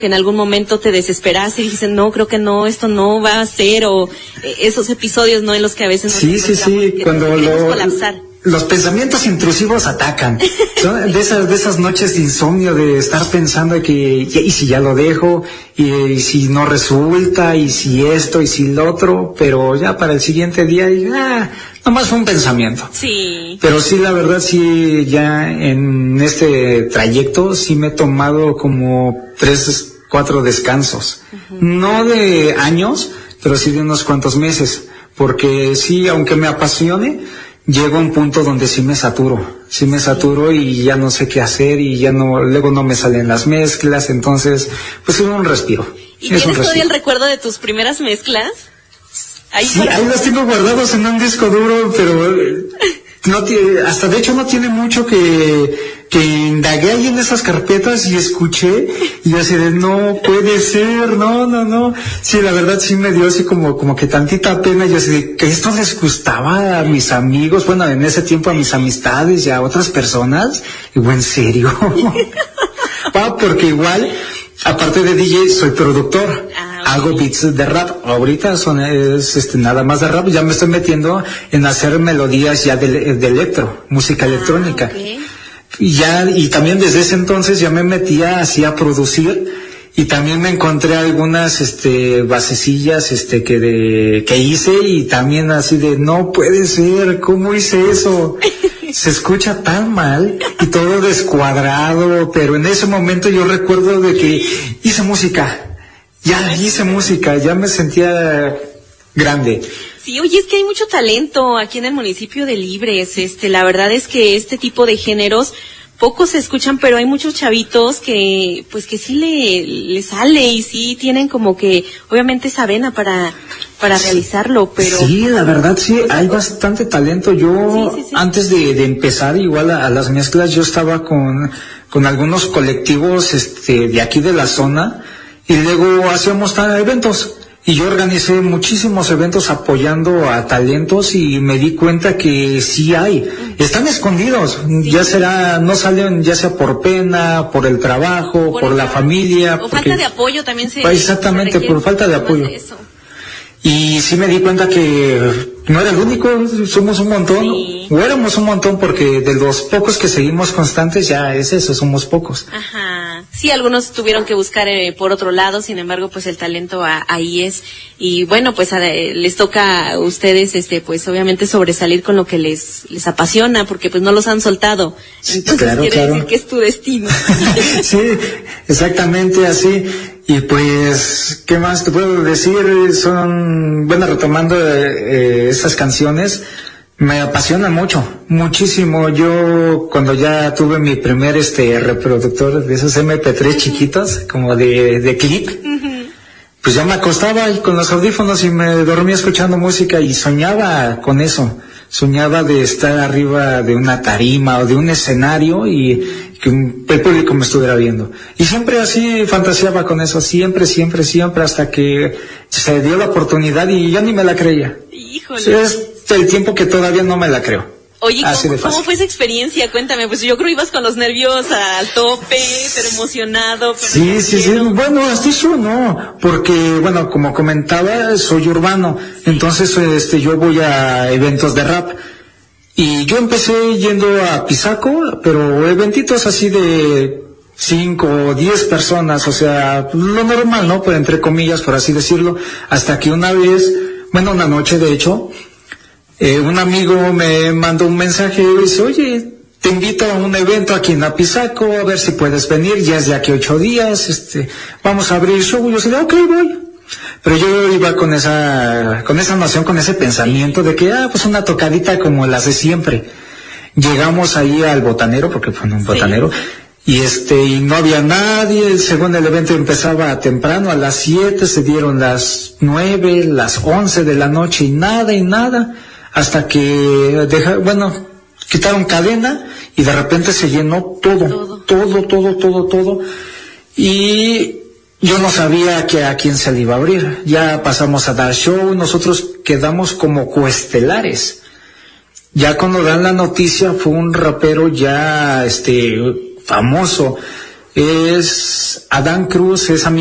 que en algún momento te desesperaste y dijiste, no, creo que no, esto no va a ser, o esos episodios, ¿no? En los que a veces nos Sí, cuando colapsar. Los pensamientos intrusivos atacan. Son de esas noches de insomnio, de estar pensando que, y si ya lo dejo, y si no resulta, y si esto, y si lo otro, pero ya para el siguiente día, nomás fue un pensamiento. Sí. Pero sí, la verdad, sí, ya en este trayecto, sí me he tomado como 3, 4 descansos. Uh-huh. No de años, pero sí de unos cuantos meses. Porque sí, aunque me apasione, llego a un punto donde sí me saturo y ya no sé qué hacer y ya no, luego no me salen las mezclas, entonces, pues es un respiro. ¿Y tienes todavía el recuerdo de tus primeras mezclas? Ahí los tengo guardados en un disco duro, pero hasta de hecho no tiene mucho que indagué ahí en esas carpetas y escuché y así de no puede ser, no. Sí, la verdad sí me dio así como que tantita pena y así de que esto les gustaba a mis amigos, bueno, en ese tiempo a mis amistades y a otras personas. Y bueno, ¿en serio? Porque igual, aparte de DJ, soy productor. Hago beats de rap. Ahorita es nada más de rap. Ya me estoy metiendo en hacer melodías ya de electro, música electrónica. Okay. Y también desde ese entonces ya me metía así a producir y también me encontré algunas basecillas que hice y también así de no puede ser, ¿cómo hice eso? Se escucha tan mal y todo descuadrado, pero en ese momento yo recuerdo de que hice música, ya me sentía grande. Sí, oye, es que hay mucho talento aquí en el municipio de Libres, la verdad es que este tipo de géneros pocos se escuchan, pero hay muchos chavitos que sí le sale y sí tienen como que, obviamente esa vena para realizarlo, pero... Sí, la verdad sí, hay bastante talento. Yo, sí. Antes de empezar igual a las mezclas, yo estaba con algunos colectivos, de aquí de la zona, y luego hacíamos eventos. Y yo organicé muchísimos eventos apoyando a talentos y me di cuenta que sí hay. Están escondidos. Sí. No salen ya sea por pena, por el trabajo, por la familia. O falta de apoyo también exactamente, por falta de apoyo. Y sí me di cuenta que no era el único, somos un montón, o éramos un montón, porque de los pocos que seguimos constantes ya es eso, somos pocos. Ajá, sí, algunos tuvieron que buscar por otro lado, sin embargo, pues el talento ahí es, y bueno, pues les toca a ustedes, pues obviamente sobresalir con lo que les apasiona, porque pues no los han soltado, entonces claro, quiere decir que es tu destino. Sí, exactamente así. Y pues, ¿qué más te puedo decir? Retomando estas canciones, me apasionan muchísimo. Yo, cuando ya tuve mi primer reproductor de esos MP3 chiquitos, como de clip, pues yo me acostaba y con los audífonos y me dormía escuchando música y soñaba con eso. Soñaba de estar arriba de una tarima o de un escenario y que el público me estuviera viendo. Y siempre así fantaseaba con eso, siempre, hasta que se dio la oportunidad y ya ni me la creía. Híjole. Es el tiempo que todavía no me la creo. Oye, ¿cómo fue esa experiencia? Cuéntame, pues yo creo que ibas con los nervios al tope, pero emocionado. Sí. Bueno, hasta eso no, porque, bueno, como comentaba, soy urbano, entonces, yo voy a eventos de rap. Y yo empecé yendo a Pisaco, pero eventitos así de 5 o 10 personas, o sea, lo normal, ¿no? Pues entre comillas, por así decirlo, hasta que una noche de hecho, un amigo me mandó un mensaje y dice, oye, te invito a un evento aquí en Apizaco, a ver si puedes venir, ya es de aquí 8 días, vamos a abrir show. Y yo dije, ok, voy. Pero yo iba con esa noción, con ese pensamiento de que, pues una tocadita como las de siempre. Llegamos ahí al Botanero, porque fue un botanero, y no había nadie. Según el evento empezaba temprano, a las 7, se dieron las 9, las 11 de la noche, y nada, hasta que quitaron cadena, y de repente se llenó todo. Y yo no sabía a quién se le iba a abrir. Ya pasamos a dar show, nosotros quedamos como coestelares. Ya cuando dan la noticia, fue un rapero ya, famoso. es Adán Cruz, es amigo